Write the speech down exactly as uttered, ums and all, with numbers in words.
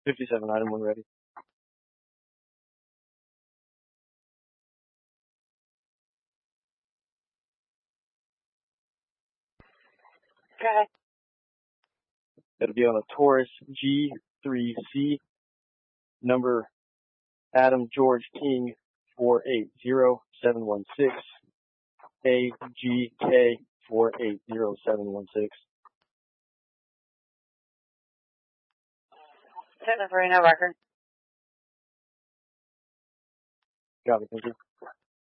fifty-seven item when ready. Okay. It'll be on a Taurus G three C, number Adam George King four eight zero seven one six, A G K four eight zero seven one six. Set for no record. Got it, thank you.